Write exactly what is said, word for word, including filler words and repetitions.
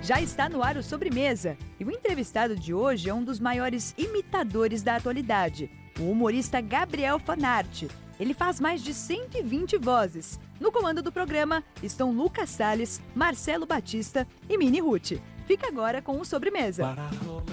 Já está no ar o Sobremesa, e o entrevistado de hoje é um dos maiores imitadores da atualidade, o humorista Gabriel Fanart. Ele faz mais de cento e vinte vozes. No comando do programa estão Lucas Salles, Marcelo Batista e Mini Ruth. Fica agora com o Sobremesa.